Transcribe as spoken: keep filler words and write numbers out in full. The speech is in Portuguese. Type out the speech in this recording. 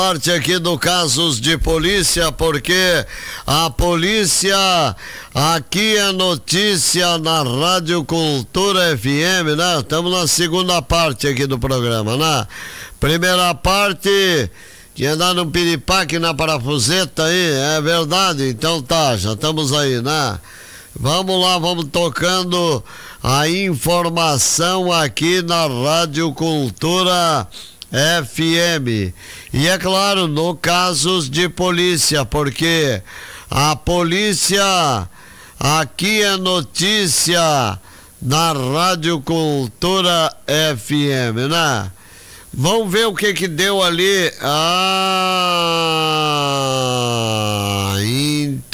parte aqui do Casos de Polícia, porque a polícia aqui é notícia na Rádio Cultura F M, né? Estamos na segunda parte aqui do programa, né? Primeira parte, tinha dado um piripaque na parafuseta aí, é verdade? Então tá, já estamos aí, né? Vamos lá, vamos tocando a informação aqui na Rádio Cultura F M. E é claro, no Casos de Polícia, porque a polícia aqui é notícia na Rádio Cultura F M, né? Vamos ver o que que deu ali. Ah,